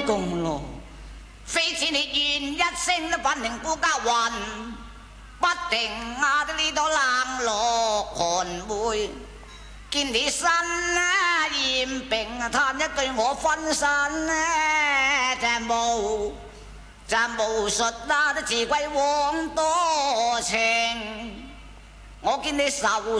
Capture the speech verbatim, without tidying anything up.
功勞。非此你願一聲都反令孤家魂，不定壓得呢度冷落寒梅。見你身啊厭病啊，嘆一句我分身啊，就無就無術啊，都自歸枉多情。我見你受